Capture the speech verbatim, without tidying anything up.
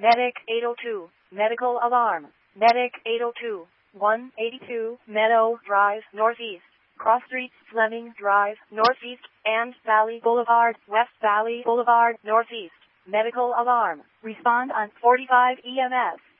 Medic eight oh two, medical alarm. Medic eight oh two, one eighty-two, Meadow Drive, Northeast. Cross Streets, Fleming Drive, Northeast, and Valley Boulevard, West Valley Boulevard, Northeast. Medical alarm. Respond on forty-five E M S.